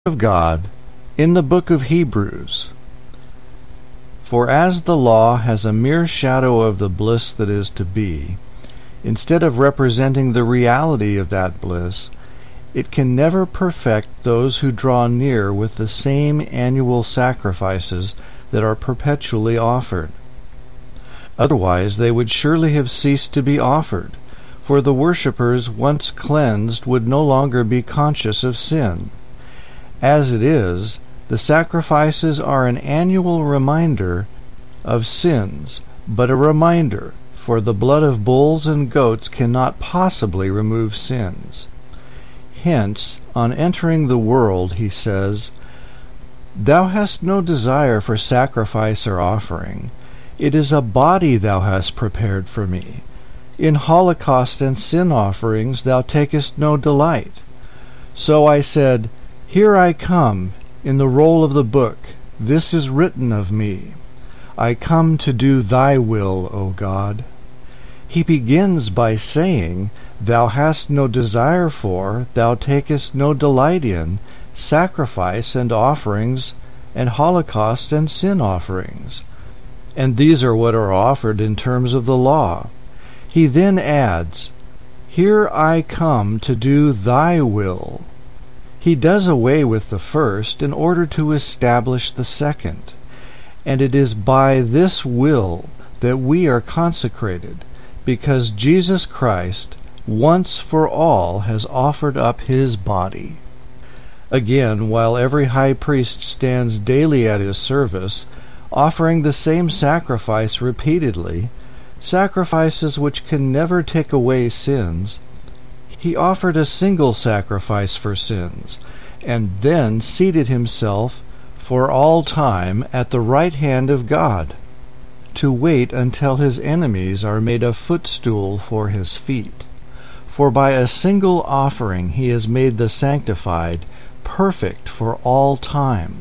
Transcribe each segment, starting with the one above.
of God in the book of Hebrews. For as the law has a mere shadow of the bliss that is to be, instead of representing the reality of that bliss, it can never perfect those who draw near with the same annual sacrifices that are perpetually offered. Otherwise they would surely have ceased to be offered, for the worshippers, once cleansed, would no longer be conscious of sin. As it is, the sacrifices are an annual reminder of sins, but a reminder, for the blood of bulls and goats cannot possibly remove sins. Hence, on entering the world, he says, "Thou hast no desire for sacrifice or offering. It is a body thou hast prepared for me. In holocaust and sin offerings thou takest no delight. So I said, Here I come, in the roll of the book, this is written of me. I come to do thy will, O God." He begins by saying, "Thou hast no desire for, thou takest no delight in, sacrifice and offerings, and holocaust and sin offerings." And these are what are offered in terms of the law. He then adds, "Here I come to do thy will." He does away with the first in order to establish the second, and it is by this will that we are consecrated, because Jesus Christ once for all has offered up his body. Again, while every high priest stands daily at his service, offering the same sacrifice repeatedly, sacrifices which can never take away sins, he offered a single sacrifice for sins, and then seated himself for all time at the right hand of God, to wait until his enemies are made a footstool for his feet. For by a single offering he has made the sanctified perfect for all time.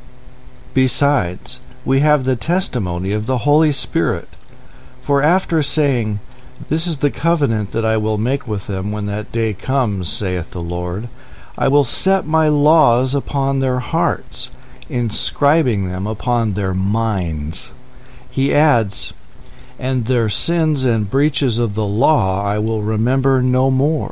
Besides, we have the testimony of the Holy Spirit. For after saying, "This is the covenant that I will make with them when that day comes, saith the Lord. I will set my laws upon their hearts, inscribing them upon their minds," he adds, "And their sins and breaches of the law I will remember no more."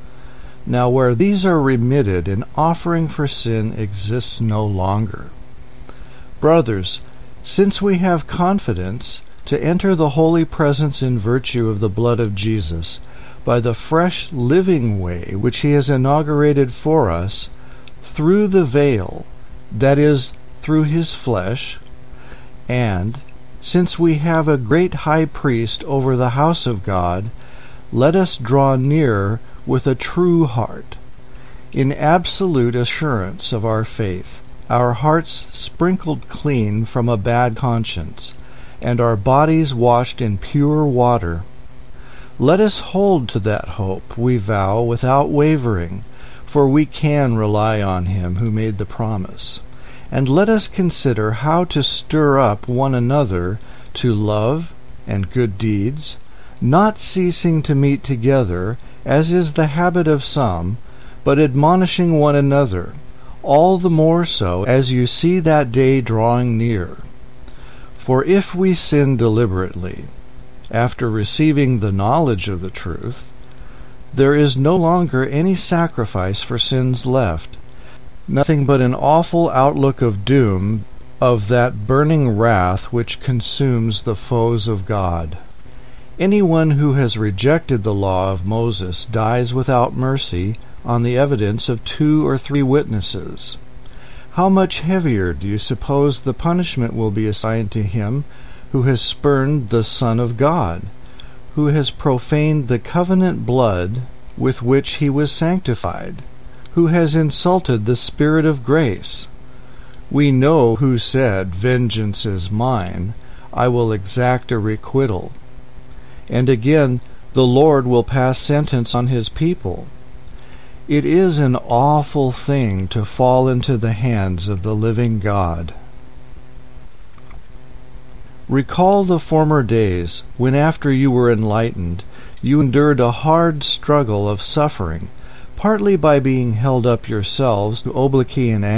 Now where these are remitted, an offering for sin exists no longer. Brothers, since we have confidence to enter the holy presence in virtue of the blood of Jesus, by the fresh living way which he has inaugurated for us, through the veil, that is, through his flesh, and, since we have a great high priest over the house of God, let us draw near with a true heart, in absolute assurance of our faith, our hearts sprinkled clean from a bad conscience, and our bodies washed in pure water. Let us hold to that hope we vow without wavering, for we can rely on him who made the promise. And let us consider how to stir up one another to love and good deeds, not ceasing to meet together, as is the habit of some, but admonishing one another, all the more so as you see that day drawing near. For if we sin deliberately, after receiving the knowledge of the truth, there is no longer any sacrifice for sins left, nothing but an awful outlook of doom, of that burning wrath which consumes the foes of God. Anyone who has rejected the law of Moses dies without mercy on the evidence of 2 or 3 witnesses. How much heavier do you suppose the punishment will be assigned to him who has spurned the Son of God, who has profaned the covenant blood with which he was sanctified, who has insulted the Spirit of grace? We know who said, "Vengeance is mine, I will exact a requital." And again, the Lord will pass sentence on his people. It is an awful thing to fall into the hands of the living God. Recall the former days, when after you were enlightened, you endured a hard struggle of suffering, partly by being held up yourselves to obloquy and